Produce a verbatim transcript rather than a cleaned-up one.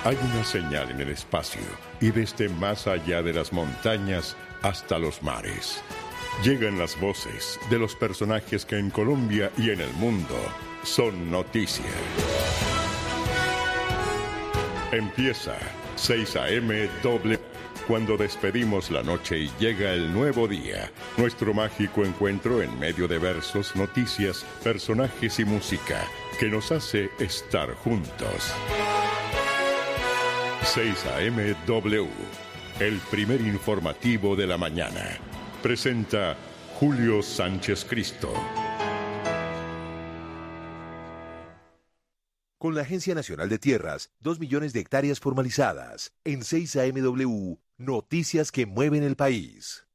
Hay una señal en el espacio y desde más allá de las montañas hasta los mares. Llegan las voces de los personajes que en Colombia y en el mundo son noticia. Empieza seis a eme doble. Cuando despedimos la noche y llega el nuevo día, nuestro mágico encuentro en medio de versos, noticias, personajes y música que nos hace estar juntos. seis a eme doble, el primer informativo de la mañana. Presenta Julio Sánchez Cristo. Con la Agencia Nacional de Tierras, dos millones de hectáreas formalizadas. En seis a eme doble, noticias que mueven el país.